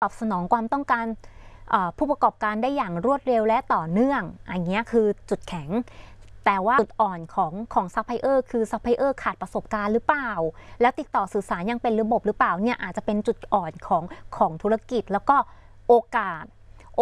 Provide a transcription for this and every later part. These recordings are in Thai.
ตอบสนองความต้องการผู้ประกอบการได้อย่างรวดเร็วและต่อเนื่องอันนี้คือจุดแข็งแต่ว่าจุดอ่อนของซัพพลายเออร์คือซัพพลายเออร์ขาดประสบการณ์หรือเปล่าแล้วติดต่อสื่อสารยังเป็นระบบหรือเปล่าเนี่ยอาจจะเป็นจุดอ่อนของธุรกิจแล้วก็โอกาส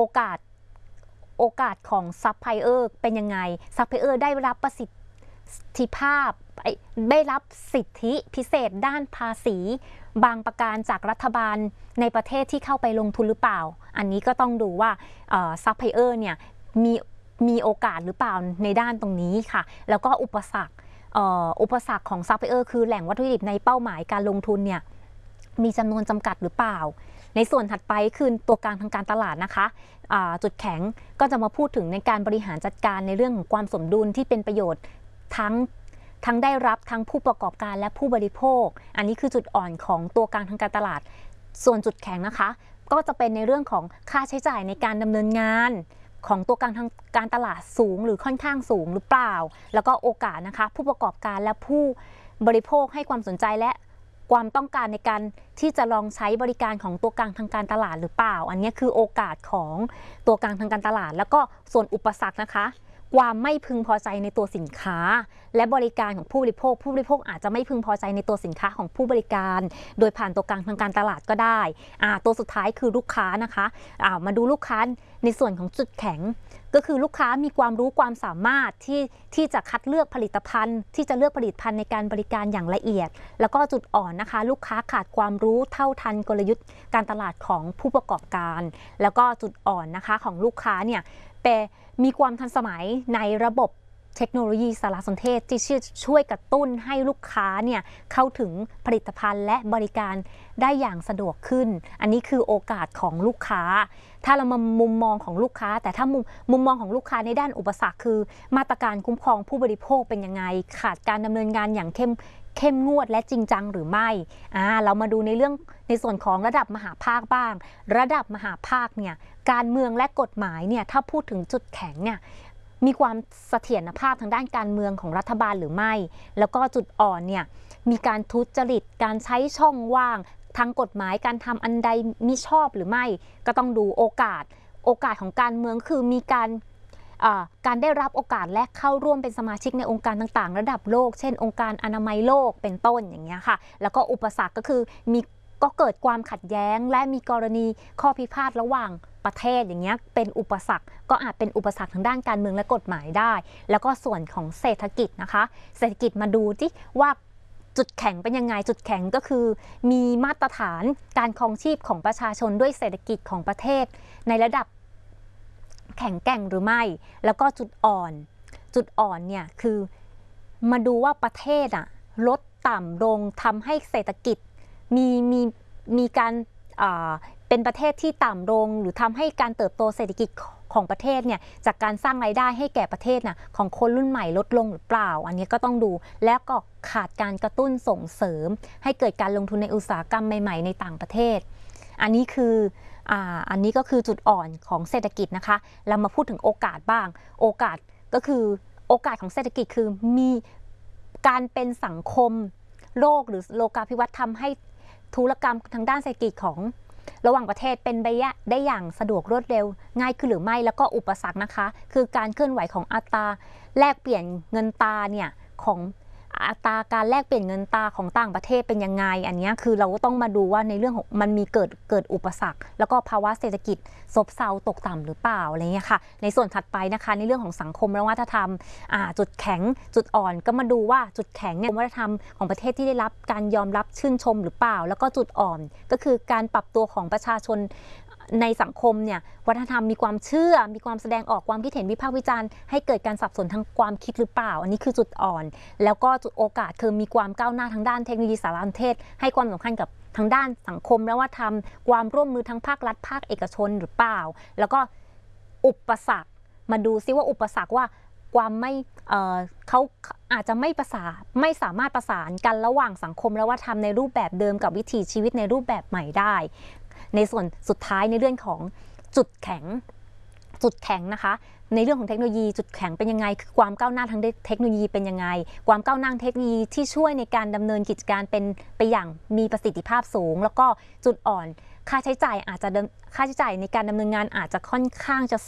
ของซัพพลายเออร์เป็นยังไงซัพพลายเออร์ได้รับประสิทธิภาพได้รับสิทธิพิเศษด้านภาษีบางประการจากรัฐบาลในประเทศที่เข้าไปลงทุนหรือเปล่าอันนี้ก็ต้องดูว่าซัพพลายเออร์เนี่ยมีโอกาสหรือเปล่าในด้านตรงนี้ค่ะแล้วก็อุปสรรคของซัพพลายเออร์คือแหล่งวัตถุดิบในเป้าหมายการลงทุนเนี่ยมีจำนวนจำกัดหรือเปล่าในส่วนถัดไปคือตัวกลางทางการตลาดนะคะจุดแข็งก็จะมาพูดถึงในการบริหารจัดการในเรื่องของความสมดุลที่เป็นประโยชน์ทั้งได้รับทั้งผู้ประกอบการและผู้บริโภคอันนี้คือจุดอ่อนของตัวกลางทางการตลาดส่วนจุดแข็งนะคะก็จะเป็นในเรื่องของค่าใช้จ่ายในการดำเนินงานของตัวกลางทางการตลาดสูงหรือค่อนข้างสูงหรือเปล่าแล้วก็โอกาสนะคะผู้ประกอบการและผู้บริโภคให้ความสนใจและความต้องการในการที่จะลองใช้บริการของตัวกลางทางการตลาดหรือเปล่าอันนี้คือโอกาสของตัวกลางทางการตลาดแล้วก็ส่วนอุปสรรคนะคะความไม่พึงพอใจในตัวสินค้าและบริการของผู้บริโภคอาจจะไม่พึงพอใจในตัวสินค้าของผู้บริการโดยผ่านตัวกลางทางการตลาดก็ได้ตัวสุดท้ายคือลูกค้านะคะมาดูลูกค้าในส่วนของจุดแข็งก็คือลูกค้ามีความรู้ความสามารถที่จะคัดเลือกผลิตภัณฑ์ที่จะเลือกผลิตภัณฑ์ในการบริการอย่างละเอียดแล้วก็จุดอ่อนนะคะลูกค้าขาดความรู้เท่าทันกลยุทธ์การตลาดของผู้ประกอบการแล้วก็จุดอ่อนนะคะของลูกค้าเนี่ยมีความทันสมัยในระบบเทคโนโลยีสารสนเทศที่ช่วยกระตุ้นให้ลูกค้าเนี่ยเข้าถึงผลิตภัณฑ์และบริการได้อย่างสะดวกขึ้นอันนี้คือโอกาสของลูกค้าถ้าเรามามุมมองของลูกค้าแต่ถ้ามุมมองของลูกค้าในด้านอุปสรรคคือมาตรการคุ้มครองผู้บริโภคเป็นยังไงขาดการดำเนินงานอย่างเข้มงวดและจริงจังหรือไม่เรามาดูในส่วนของระดับมหาภาคบ้างระดับมหาภาคเนี่ยการเมืองและกฎหมายเนี่ยถ้าพูดถึงจุดแข็งเนี่ยมีความเสถียรภาพทางด้านการเมืองของรัฐบาลหรือไม่แล้วก็จุดอ่อนเนี่ยมีการทุจริตการใช้ช่องว่างทางกฎหมายการทำอันใดมิชอบหรือไม่ก็ต้องดูโอกาสของการเมืองคือมีการได้รับโอกาสและเข้าร่วมเป็นสมาชิกในองค์การต่างๆระดับโลกเช่นองค์การอนามัยโลกเป็นต้นอย่างเงี้ยค่ะแล้วก็อุปสรรคก็คือก็เกิดความขัดแย้งและมีกรณีข้อพิพาทระหว่างประเทศอย่างเงี้ยเป็นอุปสรรคก็อาจเป็นอุปสรรคทางด้านการเมืองและกฎหมายได้แล้วก็ส่วนของเศรษฐกิจนะคะเศรษฐกิจมาดูที่ว่าจุดแข็งเป็นยังไงจุดแข็งก็คือมีมาตรฐานการครองชีพของประชาชนด้วยเศรษฐกิจของประเทศในระดับแข็งแกร่งหรือไม่แล้วก็จุดอ่อนเนี่ยคือมาดูว่าประเทศลดต่ำลงทำให้เศรษฐกิจมีการเป็นประเทศที่ต่ำลงหรือทำให้การเติบโตเศรษฐกิจของประเทศเนี่ยจากการสร้างรายได้ให้แก่ประเทศของคนรุ่นใหม่ลดลงหรือเปล่าอันนี้ก็ต้องดูแล้วก็ขาดการกระตุ้นส่งเสริมให้เกิดการลงทุนในอุตสาหกรรมใหม่ๆในต่างประเทศอันนี้ก็คือจุดอ่อนของเศรษฐกิจนะคะเรามาพูดถึงโอกาสบ้างโอกาสก็คือโอกาสของเศรษฐกิจคือมีการเป็นสังคมโลกหรือโลกาภิวัตน์ทำให้ธุรกรรมทางด้านเศรษฐกิจของระหว่างประเทศเป็นไปได้อย่างสะดวกรวดเร็วง่ายขึ้นหรือไม่แล้วก็อุปสรรคนะคะคือการเคลื่อนไหวของอัตราแลกเปลี่ยนเงินตราเนี่ยของอัตราการแลกเปลี่ยนเงินตราของต่างประเทศเป็นยังไงอันนี้คือเราก็ต้องมาดูว่าในเรื่องของมันมีเกิดอุปสรรคแล้วก็ภาวะเศรษฐกิจซบเซาตกต่ำหรือเปล่าอะไรเงี้ยค่ะในส่วนถัดไปนะคะในเรื่องของสังคมและวัฒนธรรมจุดแข็งจุดอ่อนก็มาดูว่าจุดแข็งเนี่ยวัฒนธรรมของประเทศที่ได้รับการยอมรับชื่นชมหรือเปล่าแล้วก็จุดอ่อนก็คือการปรับตัวของประชาชนในสังคมเนี่ยวัฒนธรรมมีความเชื่อมีความแสดงออกความคิดเห็นวิพากษ์วิจารณ์ให้เกิดการสับสนทางความคิดหรือเปล่าอันนี้คือจุดอ่อนแล้วก็จุดโอกาสคือมีความก้าวหน้าทางด้านเทคโนโลยีสารสนเทศให้ความสำคัญกับทางด้านสังคมและวัฒนธรรมความร่วมมือทั้งภาครัฐภาคเอกชนหรือเปล่าแล้วก็อุปสรรคมาดูซิว่าอุปสรรคว่าความไม่เขาอาจจะไม่สามารถประสานกันระหว่างสังคมและวัฒนธรรมในรูปแบบเดิมกับวิถีชีวิตในรูปแบบใหม่ได้ในส่วนสุดท้ายในเรื่องของจุดแข็งนะคะในเรื่องของเทคโนโลยีจุดแข็งเป็นยังไงคือความก้าวหน้าทางเทคโนโลยีเป็นยังไงความก้าวหน้าเทคโนโลยีที่ช่วยในการดำเนินกิจการเป็นไปอย่างมีประสิทธิภาพสูงแล้วก็จุดอ่อนค่าใช้จ่ายในการดำเนินงานอาจจะค่อนข้างจะ